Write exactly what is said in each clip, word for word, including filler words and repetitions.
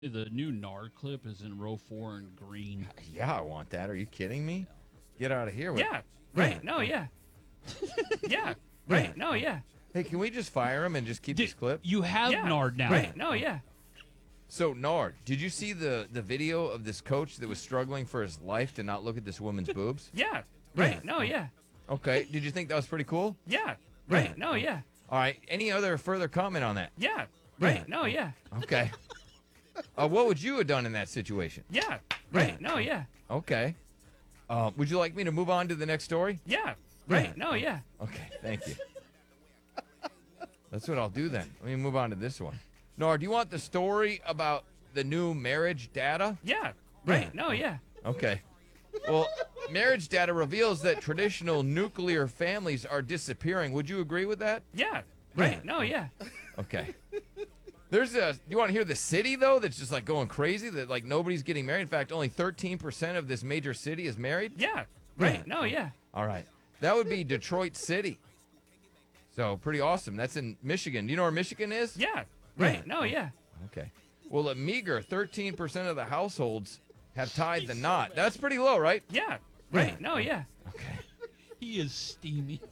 The new Nard clip is in row four in green. Yeah, I want that. Are you kidding me? Get out of here with Yeah. Right. No, yeah. yeah. Right. No, yeah. Hey, can we just fire him and just keep Did- this clip? You have Yeah. Nard now. Right. No, yeah. So, Nard, did you see the, the video of this coach that was struggling for his life to not look at this woman's boobs? Yeah. Right. No, yeah. Okay. Did you think that was pretty cool? Yeah. Right. No, yeah. All right. Any other further comment on that? Yeah. Right. No, yeah. Okay. Uh, what would you have done in that situation? Yeah. Right. No, yeah. Okay. Uh, would you like me to move on to the next story? Yeah. Right. No, yeah. Okay. Thank you. That's what I'll do then. Let me move on to this one. Nard, do you want the story about the new marriage data? Yeah. Right. No, yeah. Okay. Well, marriage data reveals that traditional nuclear families are disappearing. Would you agree with that? Yeah. Right. No, yeah. Okay. There's a, you want to hear the city, though, that's just like going crazy, that like nobody's getting married? In fact, only thirteen percent of this major city is married? Yeah. Right. No, yeah. All right. That would be Detroit City. So, pretty awesome. That's in Michigan. Do you know where Michigan is? Yeah. Right. No, yeah. Okay. Well, a meager thirteen percent of the households have tied the knot. That's pretty low, right? Yeah. Right. No, yeah. Okay. He is steamy.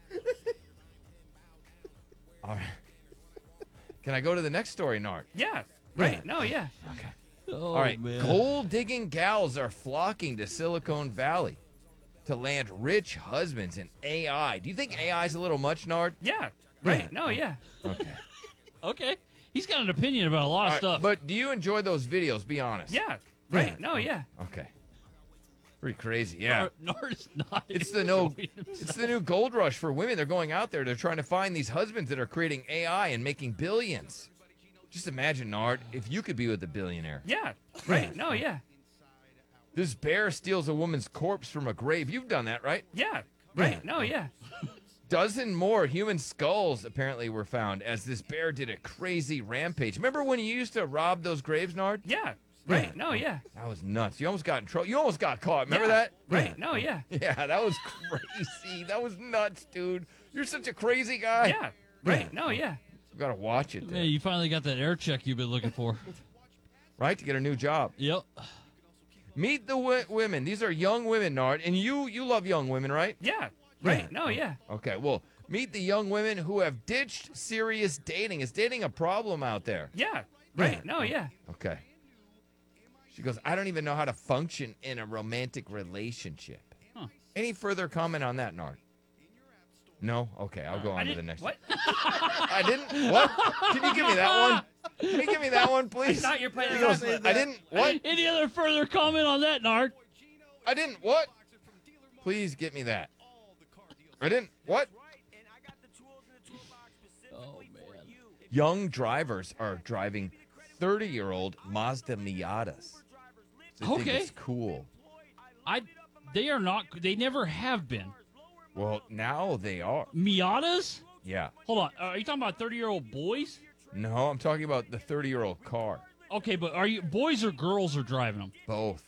All right. Can I go to the next story, Nard? Yeah. Right. No, yeah. Okay. Oh, All right. man. Gold digging gals are flocking to Silicon Valley to land rich husbands in A I. Do you think A I is a little much, Nard? Yeah. Right. No, yeah. Okay. Okay. He's got an opinion about a lot of All right, stuff. but do you enjoy those videos? Be honest. Yeah. Right. No, yeah. Okay. Pretty crazy. Yeah. Nard, Nard is not. It's the no. enjoying himself. It's the new gold rush for women. They're going out there. They're trying to find these husbands that are creating A I and making billions. Just imagine, Nard, if you could be with a billionaire. Yeah. Right. No, yeah. This bear steals a woman's corpse from a grave. You've done that, right? Yeah. Right. No, yeah. Dozen more human skulls apparently were found as this bear did a crazy rampage. Remember when you used to rob those graves, Nard? Yeah. Right. No, yeah. That was nuts. You almost got in trouble. You almost got caught. Remember Yeah. that? Right. No, yeah. Yeah, that was crazy. That was nuts, dude. You're such a crazy guy. Yeah. Right. No, yeah. You gotta watch it, Man, there, you finally got that air check you've been looking for. right? To get a new job. Yep. Meet the w- women. These are young women, Nard, and you you love young women, right? Yeah. Right. No, yeah. Okay. Well, meet the young women who have ditched serious dating. Is dating a problem out there? Yeah. Right. No, yeah. Okay. She goes, I don't even know how to function in a romantic relationship. Huh. Any further comment on that, Nard? No? Okay, I'll go I on to the didn't. next What? I didn't? What? Can you give me that one? Can you give me that one, I please? thought you were playing He the goes, gospel. I didn't. What? Any other further comment on that, Nard? I didn't. What? Please get me that. I didn't. What? Oh, man. Young drivers are driving thirty-year-old Mazda Miatas. They think Okay. it's cool. I. They are not. They never have been. Well, now they are. Miatas? Yeah. Hold on. Are you talking about thirty-year-old boys? No, I'm talking about the thirty-year-old car. Okay, but are you boys or girls are driving them? Both.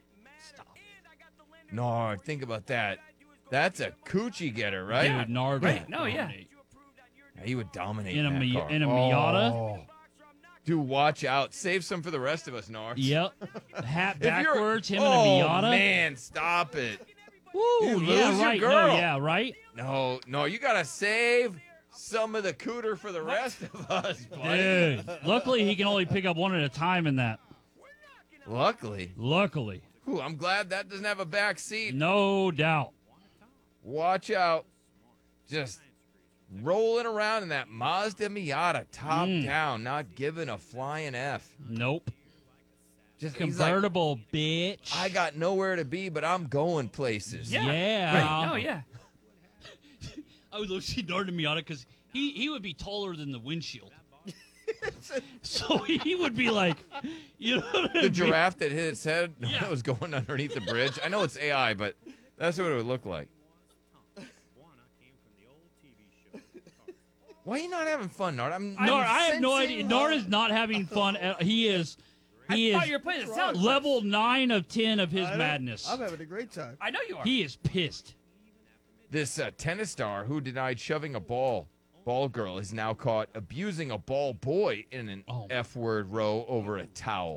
No, think about that. That's a coochie getter, right? Dude, Nard. Right. would No, yeah. dominate. Yeah, he would dominate In a that Mi- car. in a Miata? Oh. Dude, watch out. Save some for the rest of us, Nars. Yep. Hat If you're- backwards, him oh, in a Miata. man, stop it. Woo, You yeah, lose your right. girl. No, yeah, right. No, no, you got to save some of the cooter for the rest of us, buddy. Dude, luckily he can only pick up one at a time in that. Luckily. Luckily. Ooh, I'm glad that doesn't have a back seat. No doubt. Watch out. Just rolling around in that Mazda Miata, top Mm. down, not giving a flying F. Nope. Just he's like, Convertible, bitch. I got nowhere to be, but I'm going places. Yeah. Yeah. Right. No, yeah. I would love to see Nard in Miata because he, he would be taller than the windshield. So he would be like, you know what I The mean? giraffe that hit its head Yeah. that was going underneath the bridge. I know it's A I, but that's what it would look like. Why are you not having fun, Nard? I'm Nard, I have no sensing- idea. Nard is not having fun. At, he is he I thought is you were playing the sound. level nine of ten of his I know. madness. I'm having a great time. I know you are. He is pissed. This uh, tennis star who denied shoving a ball Ball girl is now caught abusing a ball boy in an Oh. F word row over a towel.